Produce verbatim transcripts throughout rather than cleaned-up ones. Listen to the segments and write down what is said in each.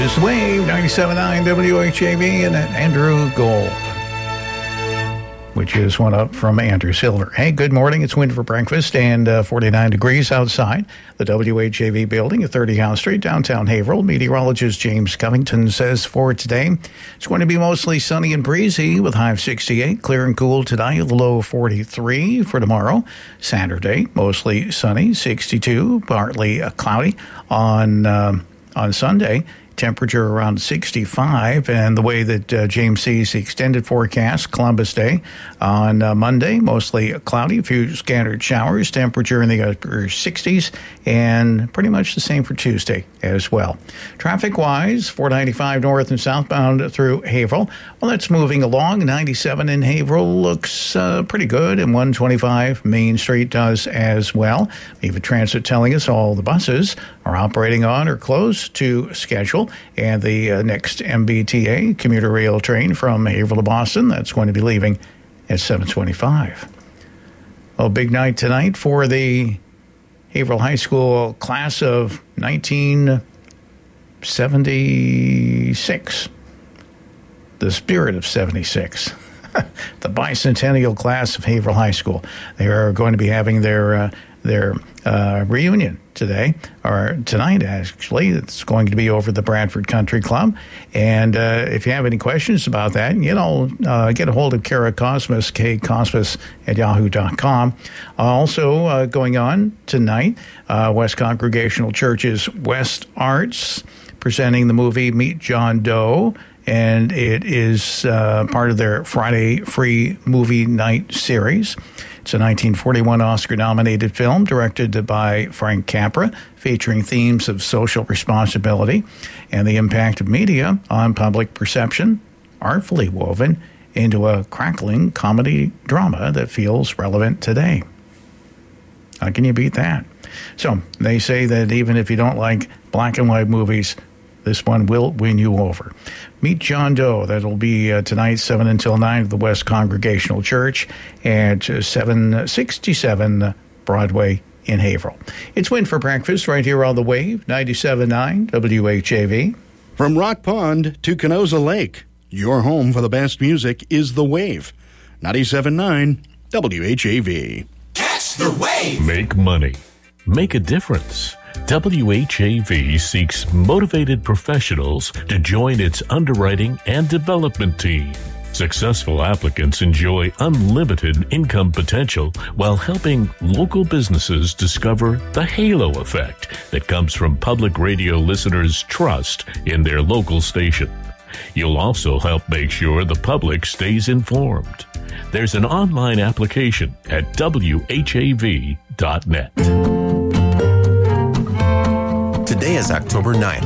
It's the Wave, ninety-seven point nine W H A V, and Andrew Gold, which is one up from Andrew Silver. Hey, good morning. It's Wind for Breakfast and uh, forty-nine degrees outside the W H A V building at thirty House Street, downtown Haverhill. Meteorologist James Covington says for today, it's going to be mostly sunny and breezy with high of sixty-eight. Clear and cool tonight, the low forty-three. For tomorrow, Saturday, mostly sunny, sixty-two, partly uh, cloudy on um, on Sunday. Temperature around sixty-five, and the way that uh, James sees the extended forecast, Columbus Day on uh, Monday, mostly cloudy, a few scattered showers, temperature in the upper sixties, and pretty much the same for Tuesday as well. Traffic-wise, four ninety-five north and southbound through Haverhill. Well, that's moving along. ninety-seven in Haverhill looks uh, pretty good, and one twenty-five Main Street does as well. Eva Transit telling us all the buses are operating on or close to schedule. And the uh, next M B T A commuter rail train from Haverhill to Boston, that's going to be leaving at seven twenty-five. Well, big night tonight for the Haverhill High School class of nineteen seventy-six. The spirit of seventy-six. The bicentennial class of Haverhill High School. They are going to be having their uh, their uh, reunion today, or tonight, actually. It's going to be over the Bradford Country Club. And uh, if you have any questions about that, you know, uh, get a hold of Kara Cosmas, K Cosmas at yahoo dot com. Uh, also uh, going on tonight, uh, West Congregational Church's West Arts presenting the movie Meet John Doe. And it is uh, part of their Friday Free Movie Night series. It's a nineteen forty-one Oscar-nominated film directed by Frank Capra, featuring themes of social responsibility and the impact of media on public perception, artfully woven into a crackling comedy drama that feels relevant today. How can you beat that? So they say that even if you don't like black and white movies, this one will win you over. Meet John Doe. That'll be uh, tonight, seven until nine at the West Congregational Church at uh, seven sixty-seven Broadway in Haverhill. It's Wind for Breakfast right here on the Wave, ninety-seven point nine W H A V. From Rock Pond to Canosa Lake, your home for the best music is The Wave. ninety-seven point nine W H A V. Catch the wave! Make money. Make a difference. W H A V seeks motivated professionals to join its underwriting and development team. Successful applicants enjoy unlimited income potential while helping local businesses discover the halo effect that comes from public radio listeners' trust in their local station. You'll also help make sure the public stays informed. There's an online application at W H A V dot net. Today is October ninth.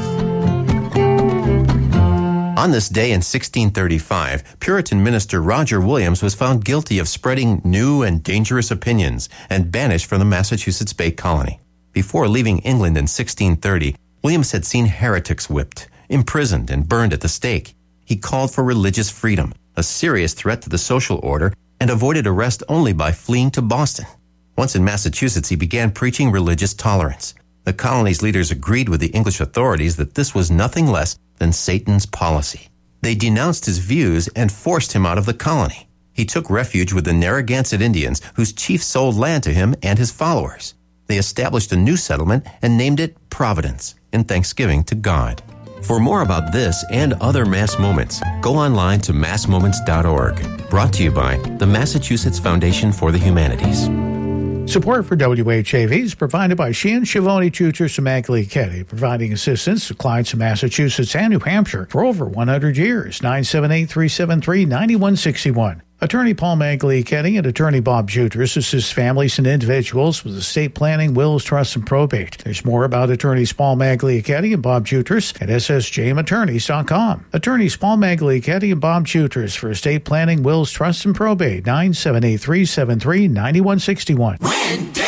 On this day in sixteen thirty-five, Puritan minister Roger Williams was found guilty of spreading new and dangerous opinions and banished from the Massachusetts Bay Colony. Before leaving England in sixteen thirty, Williams had seen heretics whipped, imprisoned, and burned at the stake. He called for religious freedom, a serious threat to the social order, and avoided arrest only by fleeing to Boston. Once in Massachusetts, he began preaching religious tolerance. The colony's leaders agreed with the English authorities that this was nothing less than Satan's policy. They denounced his views and forced him out of the colony. He took refuge with the Narragansett Indians, whose chief sold land to him and his followers. They established a new settlement and named it Providence, in thanksgiving to God. For more about this and other Mass Moments, go online to mass moments dot org. Brought to you by the Massachusetts Foundation for the Humanities. Support for W H A V is provided by Sheehan, Schiavone, Tutors, and Magley Keddy, providing assistance to clients in Massachusetts and New Hampshire for over one hundred years. nine seven eight, three seven three, nine one six one. Attorney Paul Magley Keddy and Attorney Bob Juters assist families and individuals with estate planning, wills, trusts, and probate. There's more about Attorneys Paul Magley Keddy and Bob Juters at S S J M attorneys dot com. Attorneys Paul Magley Keddy and Bob Juters for estate planning, wills, trusts, and probate. nine seven eight, three seven three, nine one six one.